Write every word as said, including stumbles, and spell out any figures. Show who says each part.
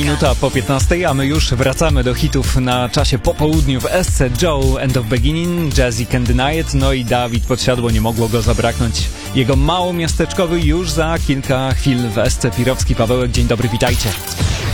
Speaker 1: minuta po piętnastej, a my już wracamy do hitów na czasie popołudniu w S C. Joe, End of Beginning, Jazzy Can't Deny It, no i Dawid Podsiadło, nie mogło go zabraknąć. Jego mało miasteczkowy już za kilka chwil w S C. Pirowski, Pawełek, dzień dobry, witajcie.